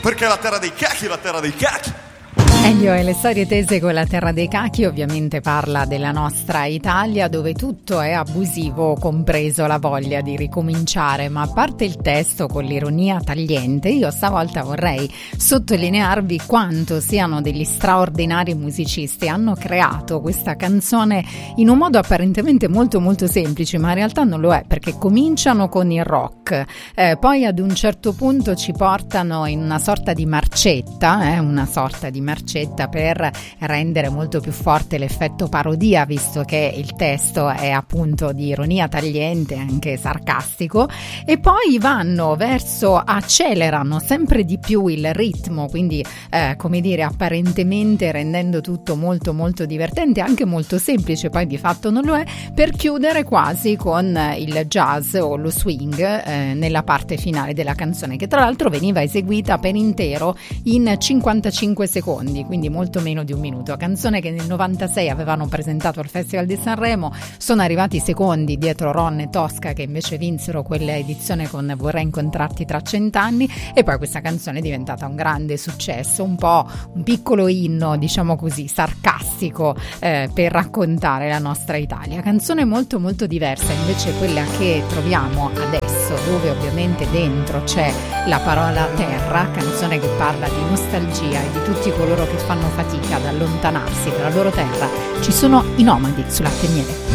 perché è la terra dei cachi, la terra dei cachi. Elio e le storie tese con la terra dei cachi ovviamente parla della nostra Italia, dove tutto è abusivo, compreso la voglia di ricominciare, ma a parte il testo con l'ironia tagliente, io stavolta vorrei sottolinearvi quanto siano degli straordinari musicisti. Hanno creato questa canzone in un modo apparentemente molto molto semplice, ma in realtà non lo è, perché cominciano con il rock, poi ad un certo punto ci portano in una sorta di marcetta, per rendere molto più forte l'effetto parodia, visto che il testo è appunto di ironia tagliente, anche sarcastico, e poi accelerano sempre di più il ritmo, quindi apparentemente rendendo tutto molto molto divertente, anche molto semplice, poi di fatto non lo è, per chiudere quasi con il jazz o lo swing nella parte finale della canzone, che tra l'altro veniva eseguita per intero in 55 secondi, quindi molto meno di un minuto. Canzone che nel 96 avevano presentato al Festival di Sanremo, sono arrivati secondi dietro Ron e Tosca, che invece vinsero quella edizione con Vorrei incontrarti tra 100 anni, e poi questa canzone è diventata un grande successo, un po' un piccolo inno, diciamo così, sarcastico per raccontare la nostra Italia. Canzone molto molto diversa invece quella che troviamo adesso, dove ovviamente dentro c'è la parola terra, canzone che parla di nostalgia e di tutti coloro che fanno fatica ad allontanarsi dalla loro terra. Ci sono i Nomadi su Latte e Miele.